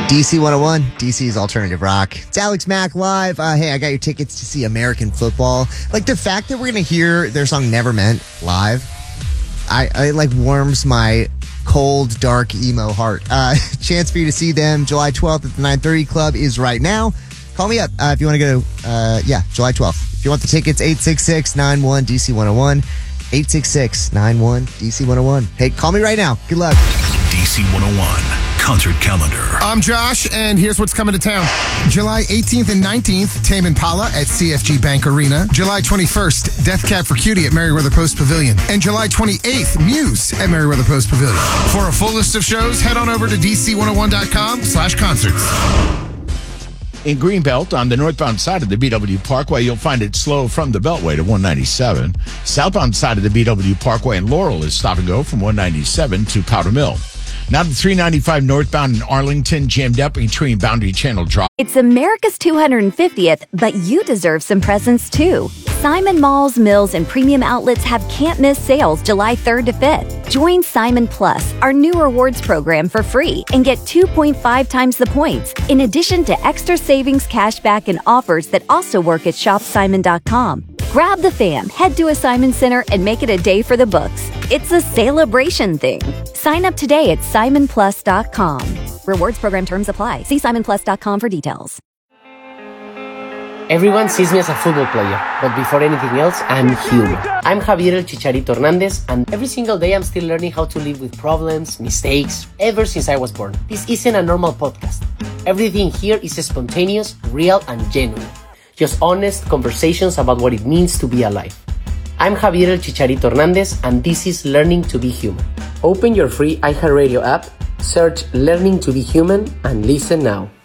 DC 101, DC's Alternative Rock. It's Alex Mack live. Hey, I got your tickets to see American football. Like, the fact that we're going to hear their song Never Meant live, I like warms my cold, dark, emo heart. Chance for you to see them July 12th at the 930 Club is right now. Call me up if you want to go. July 12th. If you want the tickets, 866-91-DC-101. 866-91-DC-101. Hey, call me right now. Good luck. DC 101 concert calendar. I'm Josh, and here's what's coming to town. July 18th and 19th, Tame Impala at CFG Bank Arena. July 21st, Death Cab for Cutie at Merriweather Post Pavilion. And July 28th, Muse at Merriweather Post Pavilion. For a full list of shows, head on over to dc101.com/concerts. In Greenbelt, on the northbound side of the BW Parkway, you'll find it slow from the Beltway to 197. Southbound side of the BW Parkway in Laurel is stop and go from 197 to Powder Mill. Now to 395 northbound in Arlington, jammed up between Boundary Channel Drive. It's America's 250th, but you deserve some presents too. Simon Malls, Mills, and premium outlets have can't-miss sales July 3rd to 5th. Join Simon Plus, our new rewards program, for free and get 2.5 times the points, in addition to extra savings, cashback, and offers that also work at shopsimon.com. Grab the fam, head to a Simon Center, and make it a day for the books. It's a celebration thing. Sign up today at simonplus.com. Rewards program terms apply. See simonplus.com for details. Everyone sees me as a football player, but before anything else, I'm human. I'm Javier El Chicharito Hernandez, and every single day I'm still learning how to live with problems, mistakes, ever since I was born. This isn't a normal podcast. Everything here is spontaneous, real, and genuine. Just honest conversations about what it means to be alive. I'm Javier El Chicharito Hernandez, and this is Learning to be Human. Open your free iHeartRadio app, search Learning to be Human, and listen now.